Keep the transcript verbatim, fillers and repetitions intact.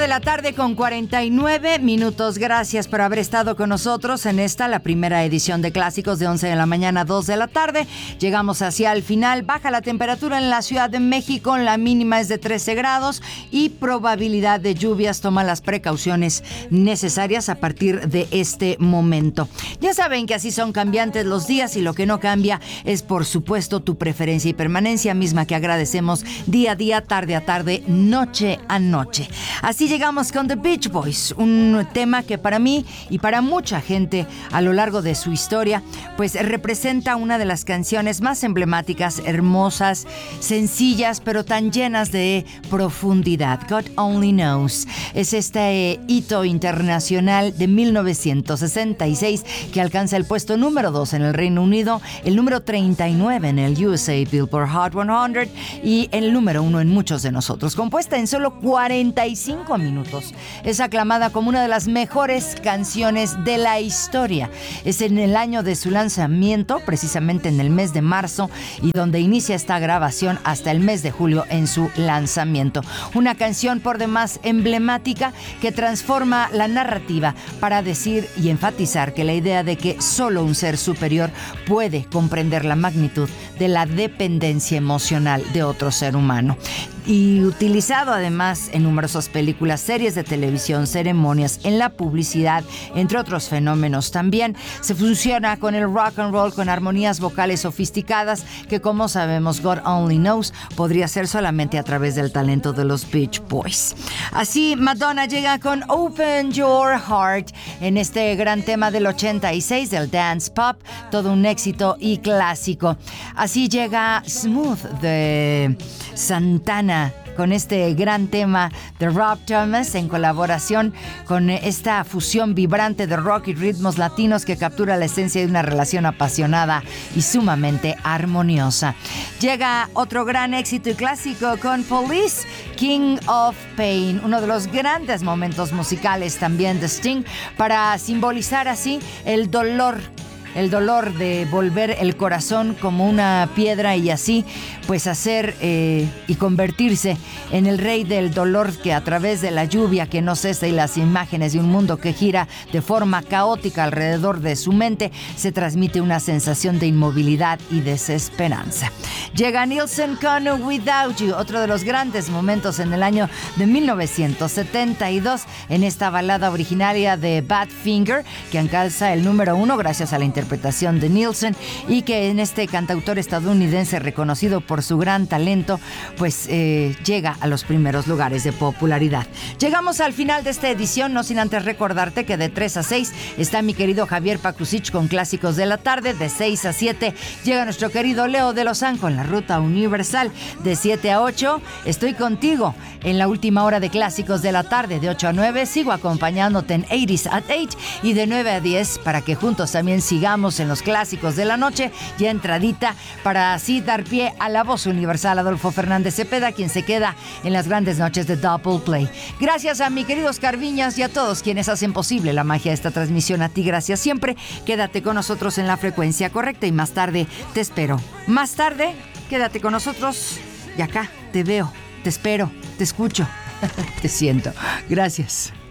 de la tarde con cuarenta y nueve minutos. Gracias por haber estado con nosotros en esta, la primera edición de Clásicos de once de la mañana a dos de la tarde. Llegamos hacia el final. Baja la temperatura en la Ciudad de México. La mínima es de trece grados y probabilidad de lluvias. Toma las precauciones necesarias a partir de este momento. Ya saben que así son cambiantes los días y lo que no cambia es, por supuesto, tu preferencia y permanencia, misma que agradecemos día a día, tarde a tarde, noche a noche. Así llegamos con The Beach Boys, un tema que para mí y para mucha gente a lo largo de su historia, pues representa una de las canciones más emblemáticas, hermosas, sencillas, pero tan llenas de profundidad. God Only Knows es este hito internacional de mil novecientos sesenta y seis que alcanza el puesto número dos en el Reino Unido, el número treinta y nueve en el U S A Billboard Hot cien y el número uno en muchos de nosotros. Compuesta en solo cuarenta y cinco minutos, es aclamada como una de las mejores canciones de la historia. Es en el año de su lanzamiento, precisamente en el mes de marzo, y donde inicia esta grabación hasta el mes de julio en su lanzamiento. Una canción por demás emblemática que transforma la narrativa para decir y enfatizar que la idea de que solo un ser superior puede comprender la magnitud de la dependencia emocional de otro ser humano. Y utilizado además en numerosas películas, series de televisión, ceremonias, en la publicidad, entre otros fenómenos también. Se fusiona con el rock and roll con armonías vocales sofisticadas que, como sabemos, God Only Knows podría ser solamente a través del talento de los Beach Boys. Así, Madonna llega con Open Your Heart en este gran tema del ochenta y seis del dance pop, todo un éxito y clásico. Así llega Smooth de Santana con este gran tema de Rob Thomas en colaboración con esta fusión vibrante de rock y ritmos latinos que captura la esencia de una relación apasionada y sumamente armoniosa. Llega otro gran éxito y clásico con Police, King of Pain, uno de los grandes momentos musicales también de Sting, para simbolizar así el dolor el dolor de volver el corazón como una piedra y así pues hacer eh, y convertirse en el rey del dolor, que a través de la lluvia que no cesa y las imágenes de un mundo que gira de forma caótica alrededor de su mente, se transmite una sensación de inmovilidad y desesperanza. Llega Nielsen con Without You, otro de los grandes momentos en el año de mil novecientos setenta y dos, en esta balada originaria de Badfinger, que alcanza el número uno gracias a la interpretación interpretación de Nielsen, y que en este cantautor estadounidense reconocido por su gran talento, pues eh, llega a los primeros lugares de popularidad. Llegamos al final de esta edición, no sin antes recordarte que de tres a seis está mi querido Javier Pakusich con Clásicos de la Tarde, de seis a siete llega nuestro querido Leo de Lozán con La Ruta Universal, de siete a ocho estoy contigo en la última hora de Clásicos de la Tarde, de ocho a nueve sigo acompañándote en ochenta at ocho, y de nueve a diez para que juntos también sigamos en los clásicos de la noche, ya entradita, para así dar pie a la voz universal Adolfo Fernández Cepeda, quien se queda en las grandes noches de Double Play. Gracias a mi querido Oscar Viñas y a todos quienes hacen posible la magia de esta transmisión. A ti, gracias siempre. Quédate con nosotros en la frecuencia correcta y más tarde te espero. Más tarde, quédate con nosotros y acá te veo, te espero, te escucho, te siento. Gracias.